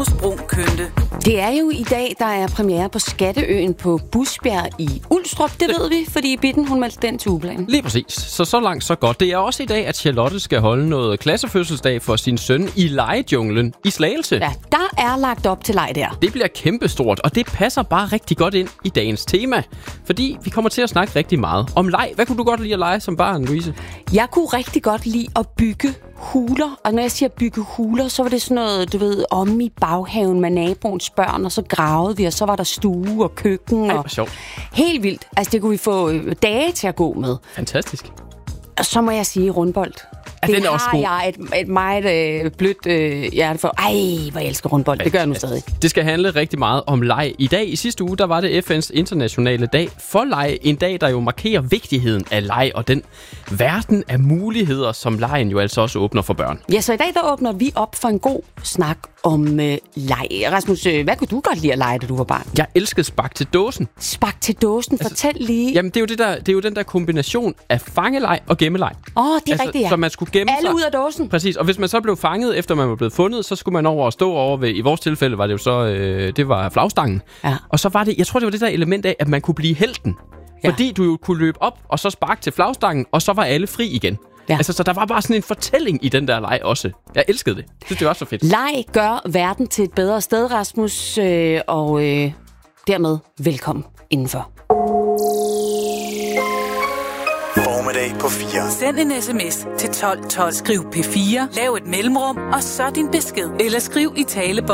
Brun Kønte. Det er jo i dag, der er premiere på Skatteøen på Busbjerg i Ulstrup. Det ved vi, fordi Bitten hun meldte den til ugeplanen. Lige præcis. Så langt, så godt. Det er også i dag, at Charlotte skal holde noget klassefødselsdag for sin søn i legejunglen i Slagelse. Ja, der er lagt op til leg der. Det bliver kæmpestort, og det passer bare rigtig godt ind i dagens tema. Fordi vi kommer til at snakke rigtig meget om leg. Hvad kunne du godt lide at lege som barn, Louise? Jeg kunne rigtig godt lide at bygge huler. Og når jeg siger bygge huler, så var det sådan noget, du ved, om i baghaven med naboens børn, og så gravede vi, og så var der stue og køkken. Ej, og hvor sjovt. helt vildt. Altså, det kunne vi få dage til at gå med. Fantastisk. Og så må jeg sige rundbold. Den Det er også har god. jeg et meget blødt hjerte for. Ej, hvor jeg elsker rundbold. Det gør jeg nu stadig. Det skal handle rigtig meget om leg. I dag, i sidste uge, der var det FN's internationale dag for leg. En dag, der jo markerer vigtigheden af leg og den verden af muligheder, som legen jo altså også åbner for børn. Ja, så i dag der åbner vi op for en god snak om leg. Rasmus, hvad kunne du godt lide at lege, da du var barn? Jeg elskede spark til dåsen. Spark til dåsen. Fortæl lige. Jamen, det er jo den der kombination af fangeleg og gemmeleg. Det er rigtigt, ja. Så man skulle gemme Alle sig. ud af dåsen. Præcis, og hvis man så blev fanget, efter man var blevet fundet, så skulle man over og stå over ved, i vores tilfælde var det jo så, det var flagstangen. Ja. Og så var det, jeg tror det var det der element af, at man kunne blive helten. Ja. Fordi du jo kunne løbe op, og så sparke til flagstangen, og så var alle fri igen. Ja. Altså, så der var bare sådan en fortælling i den der leg også. Jeg elskede det. Jeg synes, det var så fedt. Leg gør verden til et bedre sted, Rasmus, og dermed velkommen indenfor. Formiddag på 4. Send en sms til 12 12. Skriv P4, lav et mellemrum, og så din besked. Eller skriv i talebånd.